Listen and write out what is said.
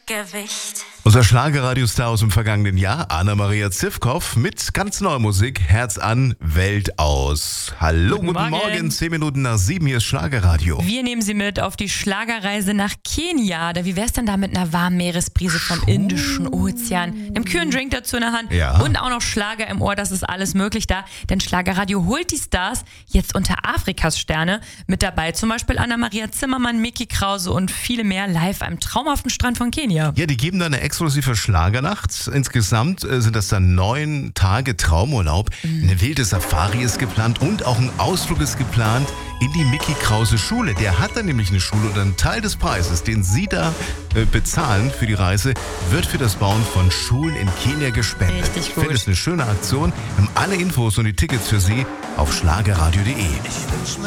Gewicht. Unser Schlagerradiostar aus dem vergangenen Jahr, Anna-Maria Zivkow, mit ganz neuer Musik, Herz an, Welt aus. Hallo, guten Morgen, 10 Minuten nach 7, hier ist Schlagerradio. Wir nehmen Sie mit auf die Schlagerreise nach Kenia. Wie wär's denn da mit einer warmen Meeresbrise vom Indischen Ozean, einem kühlen Drink dazu in der Hand und auch noch Schlager im Ohr, das ist alles möglich da. Denn Schlagerradio holt die Stars jetzt unter Afrikas Sterne mit dabei. Zum Beispiel Anna-Maria Zimmermann, Micky Krause und viele mehr live am traumhaften Strand von Kenia. Ja, die geben da eine exklusive Schlagernacht. Insgesamt sind das dann 9 Tage Traumurlaub. Eine wilde Safari ist geplant und auch ein Ausflug ist geplant in die Micky Krause Schule. Der hat dann nämlich eine Schule und ein Teil des Preises, den Sie da bezahlen für die Reise, wird für das Bauen von Schulen in Kenia gespendet. Richtig gut. Ich finde es eine schöne Aktion. Wir haben alle Infos und die Tickets für Sie auf schlagerradio.de.